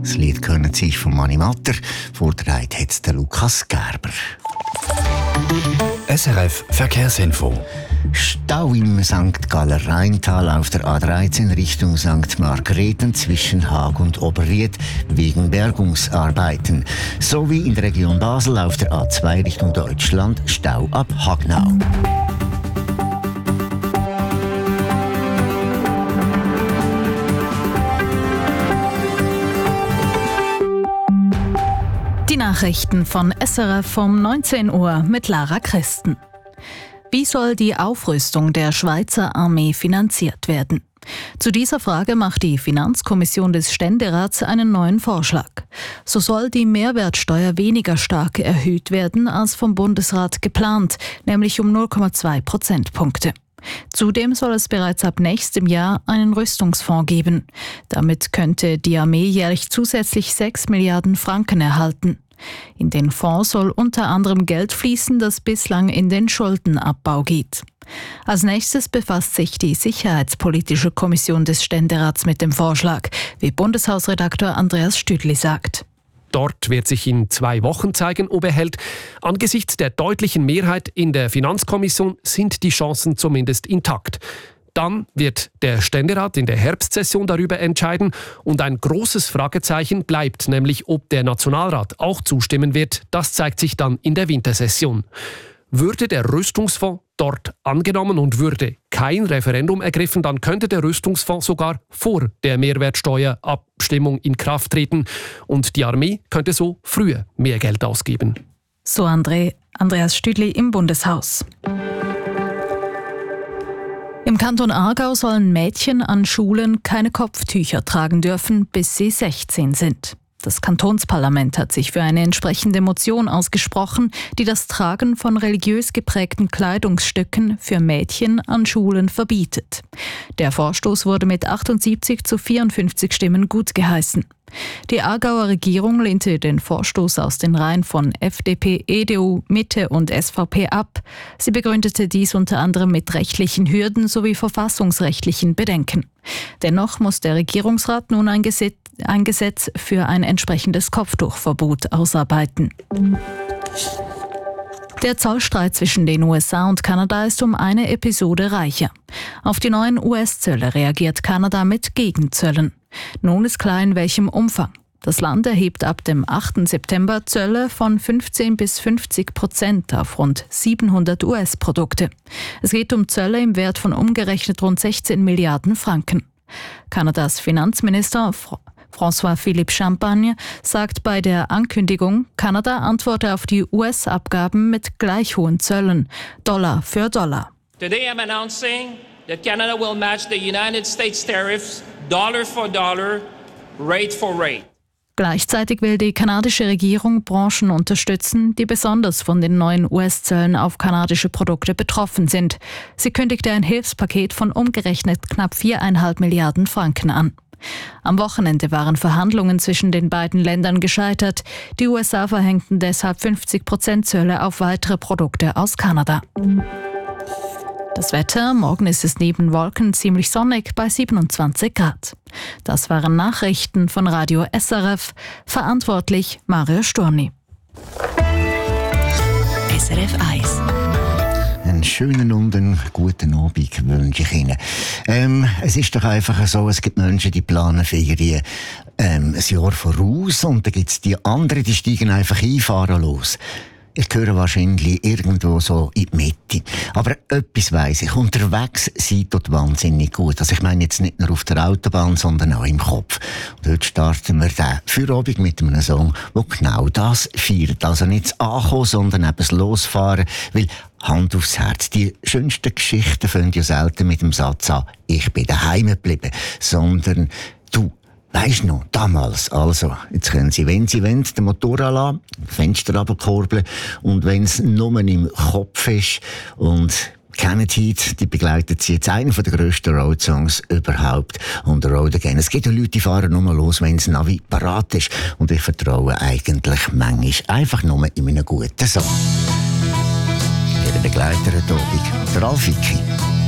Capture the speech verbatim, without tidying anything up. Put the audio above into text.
Das Lied können Sie von Mani Matter. Vorgetragen hat es der Lukas Gerber. S R F Verkehrsinfo. Stau im Sankt Galler Rheintal auf der A dreizehn Richtung Sankt Margrethen zwischen Haag und Oberried wegen Bergungsarbeiten. Sowie in der Region Basel auf der A zwei Richtung Deutschland Stau ab Hagnau. Die Nachrichten von S R F um neunzehn Uhr mit Lara Christen. Wie soll die Aufrüstung der Schweizer Armee finanziert werden? Zu dieser Frage macht die Finanzkommission des Ständerats einen neuen Vorschlag. So soll die Mehrwertsteuer weniger stark erhöht werden als vom Bundesrat geplant, nämlich um null Komma zwei Prozentpunkte. Zudem soll es bereits ab nächstem Jahr einen Rüstungsfonds geben. Damit könnte die Armee jährlich zusätzlich sechs Milliarden Franken erhalten. In den Fonds soll unter anderem Geld fließen, das bislang in den Schuldenabbau geht. Als nächstes befasst sich die Sicherheitspolitische Kommission des Ständerats mit dem Vorschlag, wie Bundeshausredakteur Andreas Stüdli sagt. Dort wird sich in zwei Wochen zeigen, ob er hält. Angesichts der deutlichen Mehrheit in der Finanzkommission sind die Chancen zumindest intakt. Dann wird der Ständerat in der Herbstsession darüber entscheiden und ein großes Fragezeichen bleibt, nämlich ob der Nationalrat auch zustimmen wird. Das zeigt sich dann in der Wintersession. Würde der Rüstungsfonds dort angenommen und würde kein Referendum ergriffen, dann könnte der Rüstungsfonds sogar vor der Mehrwertsteuerabstimmung in Kraft treten und die Armee könnte so früher mehr Geld ausgeben. So André, Andreas Stüdli im Bundeshaus. Im Kanton Aargau sollen Mädchen an Schulen keine Kopftücher tragen dürfen, bis sie sechzehn sind. Das Kantonsparlament hat sich für eine entsprechende Motion ausgesprochen, die das Tragen von religiös geprägten Kleidungsstücken für Mädchen an Schulen verbietet. Der Vorstoß wurde mit achtundsiebzig zu vierundfünfzig Stimmen gutgeheißen. Die Aargauer Regierung lehnte den Vorstoß aus den Reihen von F D P, E D U, Mitte und S V P ab. Sie begründete dies unter anderem mit rechtlichen Hürden sowie verfassungsrechtlichen Bedenken. Dennoch muss der Regierungsrat nun ein Gesetz, ein Gesetz für ein entsprechendes Kopftuchverbot ausarbeiten. Der Zollstreit zwischen den U S A und Kanada ist um eine Episode reicher. Auf die neuen U S-Zölle reagiert Kanada mit Gegenzöllen. Nun ist klar, in welchem Umfang. Das Land erhebt ab dem achten September Zölle von fünfzehn bis fünfzig Prozent auf rund siebenhundert U S-Produkte. Es geht um Zölle im Wert von umgerechnet rund sechzehn Milliarden Franken. Kanadas Finanzminister François-Philippe Champagne sagt bei der Ankündigung, Kanada antworte auf die U S-Abgaben mit gleich hohen Zöllen, Dollar für Dollar. Today I'm announcing that Canada will match the United States tariffs dollar for dollar, rate for rate. Gleichzeitig will die kanadische Regierung Branchen unterstützen, die besonders von den neuen U S-Zöllen auf kanadische Produkte betroffen sind. Sie kündigte ein Hilfspaket von umgerechnet knapp viereinhalb Milliarden Franken an. Am Wochenende waren Verhandlungen zwischen den beiden Ländern gescheitert. Die U S A verhängten deshalb fünfzig Prozent Zölle auf weitere Produkte aus Kanada. Das Wetter, morgen ist es neben Wolken ziemlich sonnig bei siebenundzwanzig Grad. Das waren Nachrichten von Radio S R F, verantwortlich Mario Storni. S R F eins. Einen schönen und einen guten Abend wünsche ich Ihnen. Ähm, es ist doch einfach so, es gibt Menschen, die planen Ferien ähm, ein Jahr voraus und dann gibt es die anderen, die steigen einfach ein, fahren los. Ich gehöre wahrscheinlich irgendwo so in die Mitte. Aber etwas weiss ich. Unterwegs sieht dort wahnsinnig gut. Also ich meine jetzt nicht nur auf der Autobahn, sondern auch im Kopf. Und heute starten wir den Feierabend mit einem Song, der genau das feiert. Also nicht das Ankommen, sondern eben das Losfahren. Weil, Hand aufs Herz, die schönsten Geschichten fangen ja selten mit dem Satz an, ich bin daheim geblieben, sondern du, weisst noch, damals, also, jetzt können Sie, wenn Sie wollen, den Motor anlassen, Fenster runterkurbeln und wenn es nur im Kopf ist und kennen Heat, die begleitet Sie jetzt einen der grössten Roadsongs überhaupt und Road Again. Es gibt ja Leute, die fahren nur los, wenn das Navi parat ist und ich vertraue eigentlich manchmal einfach nur in einen guten Song. Ihr Begleiter heute Abend, der Ralf Vicky.